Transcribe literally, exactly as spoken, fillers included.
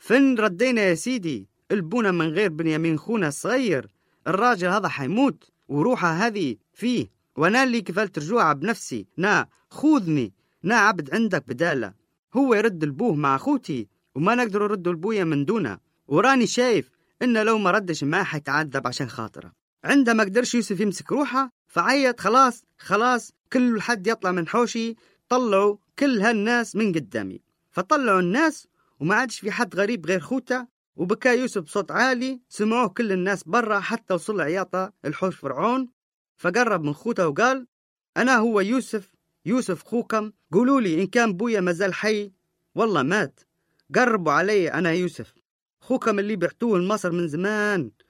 فين ردينا يا سيدي البونا من غير بنيامين خونا الصغير؟ الراجل هذا حيموت وروحه هذه فيه، وانا اللي كفلت رجوعه بنفسي. نا خذني، نا عبد عندك بداله. هو يرد البوه مع اخوتي وما نقدر نرد البويا من دونه، وراني شايف إنه لو ما ردش ما حيتعذب عشان خاطره. عندما قدرش يوسف يمسك روحه فعيط خلاص خلاص كل حد يطلع من حوشي، طلعوا كل هالناس من قدامي. فطلعوا الناس وما عادش في حد غريب غير خوته، وبكى يوسف بصوت عالي سمعوه كل الناس برا حتى وصل عياطة الحوش فرعون. فقرب من خوته وقال: أنا هو يوسف، يوسف خوكم، قولوا لي إن كان بويا مازال حي والله مات. قربوا علي، أنا يوسف خوكم اللي بعتوه لمصر من زمان،